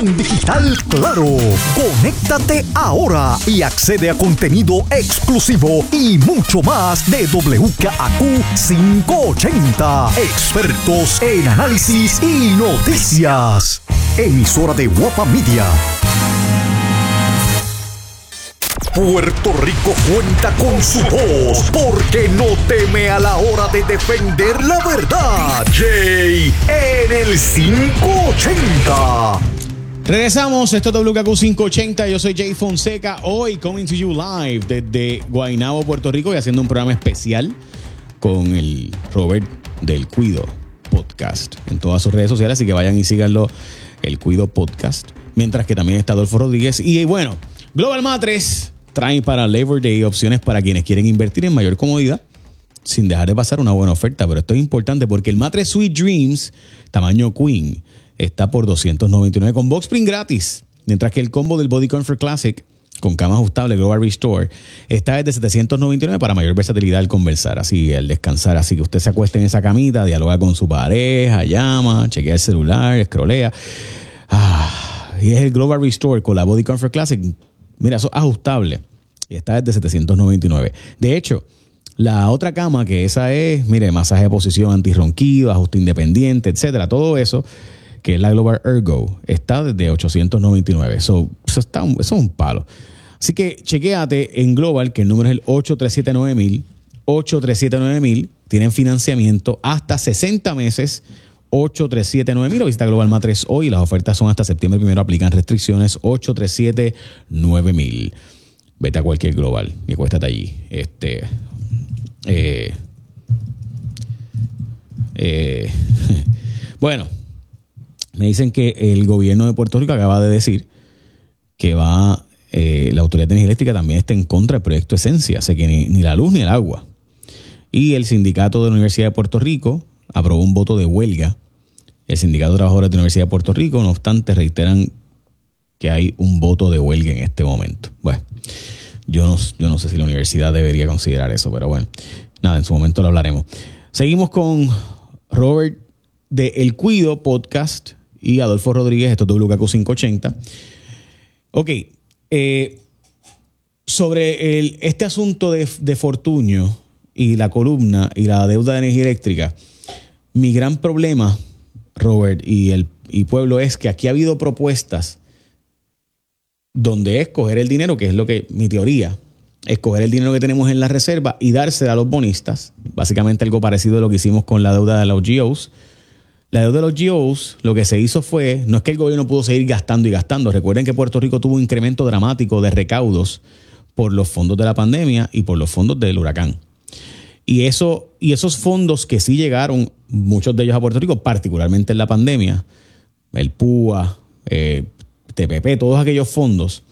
televisión digital Claro. Conéctate ahora y accede a contenido exclusivo y mucho más de WKAQ 580. Expertos en análisis y noticias. Emisora de Guapa Media. Puerto Rico cuenta con su voz porque no teme a la hora de defender la verdad. Jay en el 580. Regresamos, esto es WKQ 580, yo soy Jay Fonseca, hoy coming to you live desde Guaynabo, Puerto Rico, y haciendo un programa especial con el Robert del Cuido Podcast en todas sus redes sociales, así que vayan y síganlo, el Cuido Podcast, mientras que también está Adolfo Rodríguez. Y bueno, Global Mattress trae para Labor Day opciones para quienes quieren invertir en mayor comodidad sin dejar de pasar una buena oferta, pero esto es importante porque el Mattress Sweet Dreams tamaño Queen está por $299 con box spring gratis, mientras que el combo del Body Comfort Classic con cama ajustable Global Restore está desde $799 para mayor versatilidad al conversar, así al descansar, así que usted se acuesta en esa camita, dialoga con su pareja, llama, chequea el celular, escrolea. Y es el Global Restore con la Body Comfort Classic. Mira, eso es ajustable y está desde $799. De hecho, la otra cama, que esa es, mire, masaje de posición antirronquido, ajuste independiente, etcétera, todo eso, que es la Global Ergo, está desde $899. Eso es un palo. Así que chequéate en Global, que el número es el 8379000. 8379000. Tienen financiamiento hasta 60 meses. 8379000. Visita Global Mattress hoy. Las ofertas son hasta septiembre 1. Aplican restricciones. 8379000. Vete a cualquier Global y acuéstate allí. Bueno, me dicen que el gobierno de Puerto Rico acaba de decir que la Autoridad de Energía Eléctrica también está en contra del proyecto Esencia. Así que ni la luz ni el agua. Y el sindicato de la Universidad de Puerto Rico aprobó un voto de huelga. El sindicato de trabajadores de la Universidad de Puerto Rico, no obstante, reiteran que hay un voto de huelga en este momento. Bueno, yo no sé si la universidad debería considerar eso, pero bueno, nada, en su momento lo hablaremos. Seguimos con Robert de El Cuido Podcast y Adolfo Rodríguez, esto es WKQ 580. Ok, sobre este asunto de Fortuño y la columna y la deuda de energía eléctrica, mi gran problema, Robert y pueblo, es que aquí ha habido propuestas donde es coger el dinero, que es lo que mi teoría, es coger el dinero que tenemos en la reserva y dárselo a los bonistas, básicamente algo parecido a lo que hicimos con la deuda de los GOs. La deuda de los GOs, lo que se hizo fue, no es que el gobierno pudo seguir gastando y gastando. Recuerden que Puerto Rico tuvo un incremento dramático de recaudos por los fondos de la pandemia y por los fondos del huracán. Y esos fondos que sí llegaron, muchos de ellos a Puerto Rico, particularmente en la pandemia, el PUA, TPP, todos aquellos fondos,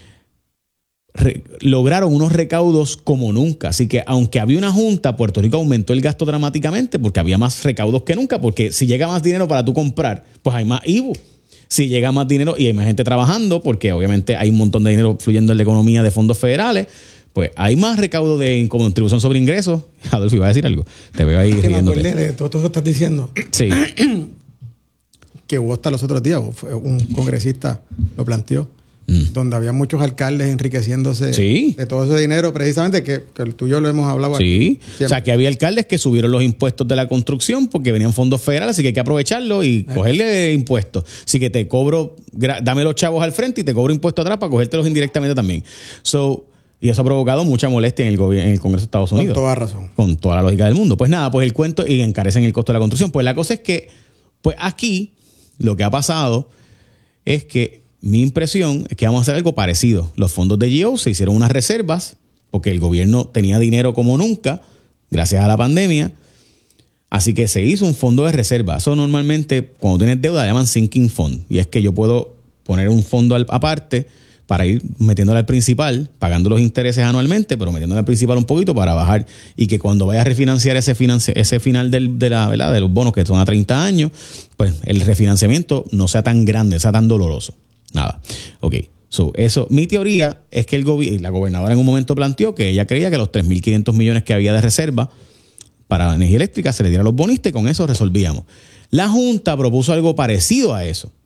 lograron unos recaudos como nunca. Así que aunque había una junta, Puerto Rico aumentó el gasto dramáticamente porque había más recaudos que nunca, porque si llega más dinero para tú comprar, pues hay más IVU. Si llega más dinero y hay más gente trabajando, porque obviamente hay un montón de dinero fluyendo en la economía de fondos federales, pues hay más recaudo de contribución sobre ingresos. Adolfo, iba a decir algo. Te veo ahí riéndote. Me acordé de todo esto que estás diciendo. Sí. Que hubo hasta los otros días, un congresista lo planteó, donde había muchos alcaldes enriqueciéndose de todo ese dinero, precisamente que tú y yo lo hemos hablado aquí. Sí, o sea, que había alcaldes que subieron los impuestos de la construcción porque venían fondos federales, así que hay que aprovecharlo y cogerle impuestos. Así que te cobro, dame los chavos al frente y te cobro impuestos atrás para cogértelos indirectamente también. Y eso ha provocado mucha molestia en el Congreso de Estados Unidos. Con toda razón. Con toda la lógica del mundo. Pues nada, pues el cuento, y encarecen el costo de la construcción. Pues la cosa es que, pues aquí, lo que ha pasado es que mi impresión es que vamos a hacer algo parecido. Los fondos de GO se hicieron unas reservas porque el gobierno tenía dinero como nunca, gracias a la pandemia. Así que se hizo un fondo de reserva. Eso normalmente, cuando tienes deuda, le llaman sinking fund. Y es que yo puedo poner un fondo aparte para ir metiéndole al principal, pagando los intereses anualmente, pero metiéndole al principal un poquito para bajar y que cuando vayas a refinanciar ese final de los bonos que son a 30 años, pues el refinanciamiento no sea tan grande, sea tan doloroso. Nada. Ok. Eso, mi teoría es que la gobernadora en un momento planteó que ella creía que los 3.500 millones que había de reserva para la energía eléctrica se le diera a los bonistas y con eso resolvíamos. La Junta propuso algo parecido a eso.